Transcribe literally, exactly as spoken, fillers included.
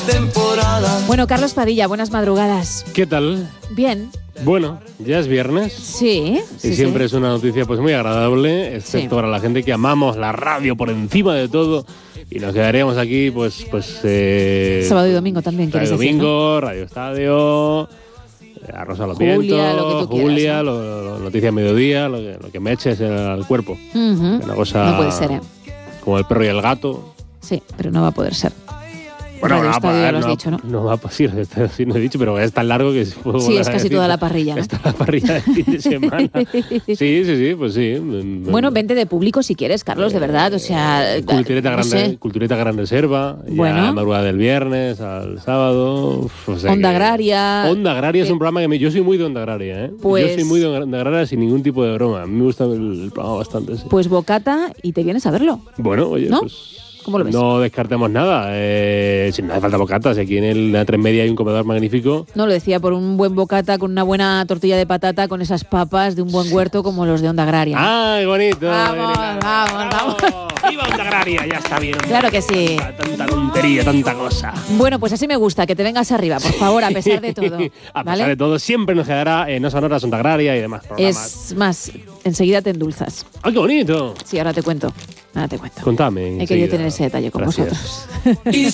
Bueno, Carlos Padilla, buenas madrugadas. ¿Qué tal? Bien. Bueno, ya es viernes. Sí. Y sí, siempre sí. es una noticia pues muy agradable, excepto Sí. para la gente que amamos la radio por encima de todo. Y nos quedaríamos aquí, pues... pues eh, Sábado y domingo también, Radio quieres decir, Domingo, Radio Estadio, a Rosa los Julia, Vientos, lo que tú quieras, Julia, ¿no? lo, lo, Noticias Mediodía, lo que, lo que me eches al cuerpo. Ujú. Una cosa No puede ser, ¿eh? como el perro y el gato. Sí, pero no va a poder ser. Bueno, Radio no, Estadio, va, ya lo has no, dicho, ¿no? no va a sí, sí, no he dicho, pero es tan largo que... puedo Sí, volver es a casi decir. toda la parrilla, ¿no? Está la parrilla de fin de semana. Sí, sí, sí, pues sí. Bueno, vente de público si quieres, Carlos, de verdad. O sea, Cultureta, no gran, sé. Cultureta Gran Reserva, Bueno. ya madrugada del viernes al sábado. Uf, o sea Onda que- Agraria. Onda Agraria es que- un programa que me, yo soy muy de Onda Agraria, ¿eh? Pues- Yo soy muy de Onda Agraria sin ningún tipo de broma. A mí me gusta el, el programa bastante. Sí. Pues bocata y te vienes a verlo. Bueno, oye, ¿No? pues... ¿Cómo lo ves? No descartemos nada. Eh, si no hace falta bocatas, aquí en el, la tres media hay un comedor magnífico. No, lo decía por un buen bocata con una buena tortilla de patata con esas papas de un buen huerto como los de Onda Agraria. ¡Ay, bonito! Vamos, Erika. vamos, vamos. ¡Viva Onda Agraria! Ya está bien. Claro que sí. Tanta, tanta tontería, tanta cosa. Bueno, pues así me gusta, que te vengas arriba, por favor, a pesar de todo. A pesar ¿vale? de todo, siempre nos quedará en No Sonoras Onda Agraria y demás programas. Es más, enseguida te endulzas. ¡Ay, qué bonito! Sí, ahora te cuento. Ahora te cuento. Contame. He querido enseguida. tener ese detalle con Gracias. vosotros.